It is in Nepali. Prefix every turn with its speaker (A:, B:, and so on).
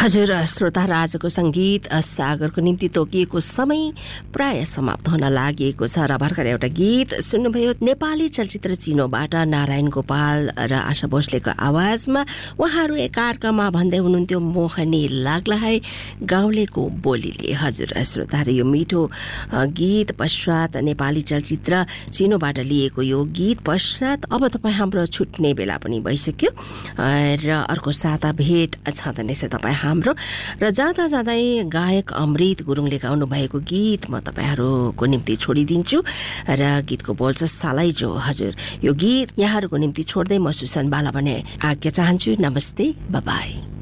A: हजुर श्रोता, आजको संगीत सागरको निम्ति तोकिएको समय प्राय समाप्त हुन लागेको छ र भर्खर एउटा गीत सुन्नुभयो नेपाली चलचित्र चिनोबाट नारायण गोपाल र आशा भोसलेको आवाजमा। उहाँहरू एकार्कामा भन्दै हुनुहुन्थ्यो मोहनी लाग्ला है गाउँलेको बोलीले। हजुर श्रोताहरू, यो मिठो गीत पश्चात नेपाली चलचित्र चिनोबाट लिएको यो गीत पश्चात अब तपाईँ हाम्रो छुट्ने बेला पनि भइसक्यो र अर्को साता भेट छँदैछ तपाईँ हाम्रो। र जाँदा जाँदै गायक अमृत गुरुङले गाउनु भएको गीत म तपाईहरूको निम्ति छोडिदिन्छु र गीतको बोल छ सालाइजो। हजुर, यो गीत यहाँहरूको निम्ति छोड्दै म सुसन बाला भने आज्ञा चाहन्छु। नमस्ते, बाय बाय।